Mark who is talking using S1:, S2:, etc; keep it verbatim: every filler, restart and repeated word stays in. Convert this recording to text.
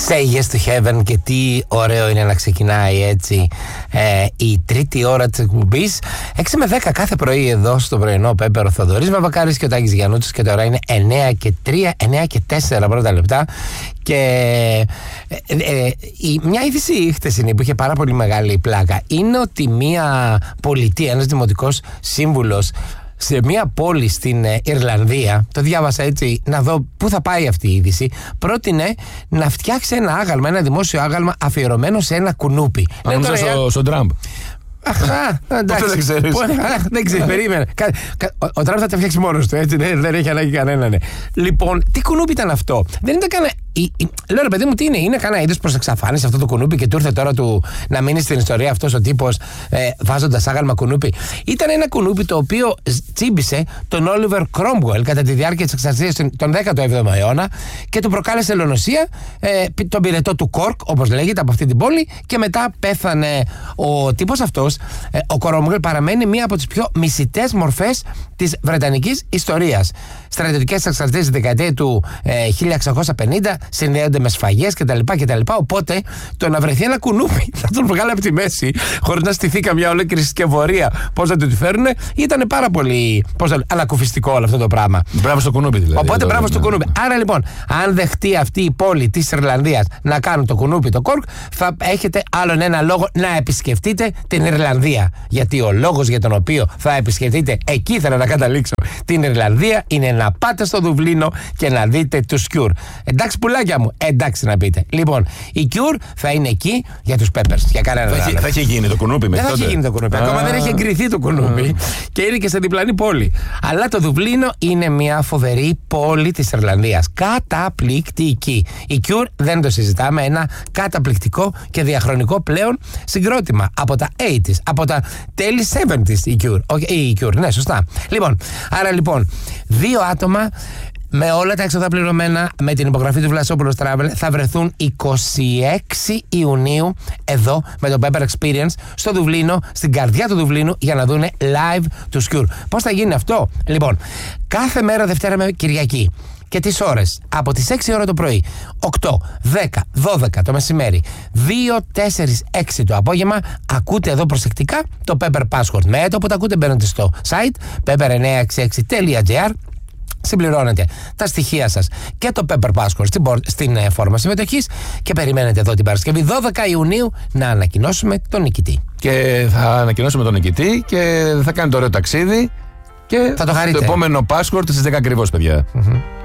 S1: Say yes to heaven, και τι ωραίο είναι να ξεκινάει έτσι ε, η τρίτη ώρα της εκπομπής. έξι με δέκα κάθε πρωί εδώ στο πρωινό Πέπερ, ο Θοδωρής Βαβακάρης και ο Τάκης Γιαννούτσος, και τώρα είναι εννέα και τρία, εννέα και τέσσερα πρώτα λεπτά. Και ε, ε, η, μια είδηση χτεσινή που είχε πάρα πολύ μεγάλη πλάκα είναι ότι μια πολιτεία, ένας δημοτικός σύμβουλος σε μια πόλη στην Ιρλανδία, το διάβασα έτσι να δω πού θα πάει αυτή η είδηση, πρότεινε να φτιάξει ένα άγαλμα, ένα δημόσιο άγαλμα αφιερωμένο σε ένα κουνούπι.
S2: Ανάμεσα στο, στο Τραμπ.
S1: Αχ, εντάξει.
S2: δεν ξέρεις.
S1: Δεν ξέρεις, περίμενε. Ο Τραμπ θα τα φτιάξει μόνος του, έτσι, δεν έχει ανάγκη κανέναν. Λοιπόν, τι κουνούπι ήταν αυτό? Δεν ήταν κανένα. Λέω, ρε παιδί μου, τι είναι, είναι κανένα είδος προς εξαφάνιση αυτό το κουνούπι και του ήρθε τώρα του να μείνει στην ιστορία αυτός ο τύπος ε, βάζοντας άγαλμα κουνούπι? Ήταν ένα κουνούπι το οποίο τσίμπησε τον Όλιβερ Κρόμουελ κατά τη διάρκεια της εξαρτησίας τον δέκατο έβδομο αιώνα και του προκάλεσε ελονοσία, ε, τον πυρετό του Κόρκ, όπως λέγεται, από αυτή την πόλη, και μετά πέθανε ο τύπος αυτός. Ε, ο Κρόμουελ παραμένει μία από τις πιο μισητές μορφές της βρετανικής ιστορίας. Στρατιωτικές εξαρτήσεις στη δεκαετία του ε, χίλια εξακόσια πενήντα συνδέονται με σφαγές κτλ. κτλ. Οπότε το να βρεθεί ένα κουνούπι να τον βγάλει από τη μέση, χωρίς να στηθεί καμιά ολόκληρη συσκευωρία, πώς να του τη φέρουν, ήταν πάρα πολύ ανακουφιστικό όλο αυτό το πράγμα.
S2: Μπράβο στο κουνούπι, δηλαδή.
S1: Οπότε μπράβο στο κουνούπι. Άρα λοιπόν, αν δεχτεί αυτή η πόλη της Ιρλανδίας να κάνουν το κουνούπι, το Κόρκ, θα έχετε άλλον ένα λόγο να επισκεφτείτε την Ιρλανδία. Γιατί ο λόγος για τον οποίο θα επισκεφτείτε, εκεί ήθελα να καταλήξω, την Ιρλανδία, είναι να πάτε στο Δουβλίνο και να δείτε τους Cure. Εντάξει, πουλάκια μου, εντάξει να πείτε. Λοιπόν, οι Cure θα είναι εκεί για τους Peppers. Για κανέναν
S2: άλλο. Θα έχει γίνει το κουνούπι μέχρι τότε?
S1: Δεν θα έχει γίνει το κουνούπι. Ακόμα δεν έχει εγκριθεί το κουνούπι και είναι και σε διπλανή πόλη. Αλλά το Δουβλίνο είναι μια φοβερή πόλη της Ιρλανδίας. Καταπληκτική. Οι Cure, δεν το συζητάμε, ένα καταπληκτικό και διαχρονικό πλέον συγκρότημα. Από τα ογδόντα, από τα τέλη εβδομήντα οι Cure. Όχι, οι Cure, ναι, σωστά. Λοιπόν, άρα λοιπόν, δύο άτομα με όλα τα έξοδα πληρωμένα, με την υπογραφή του Βλασόπουλος Travel, θα βρεθούν είκοσι έξι Ιουνίου εδώ με το Pepper Experience στο Δουβλίνο, στην καρδιά του Δουβλίνου, για να δούνε live τους Cure. Πώς θα γίνει αυτό? Λοιπόν, κάθε μέρα Δευτέρα με Κυριακή. Και τις ώρες από τις έξι ώρα το πρωί, οκτώ, δέκα, δώδεκα το μεσημέρι, δύο, τέσσερα, έξι το απόγευμα, ακούτε εδώ προσεκτικά το Pepper Password. Με το που το ακούτε μπαίνετε στο site πέπερ εννιακόσια εξήντα έξι τελεία τζι άρ, συμπληρώνετε τα στοιχεία σας και το Pepper Password στην, στην ε, φόρμα συμμετοχής και περιμένετε εδώ την Παρασκευή δώδεκα Ιουνίου να ανακοινώσουμε τον νικητή.
S2: Και θα ανακοινώσουμε τον νικητή και θα κάνει το ωραίο ταξίδι και
S1: θα το χαρείτε.
S2: Το επόμενο password στις δέκα ακριβώς, παιδιά.
S1: Mm-hmm.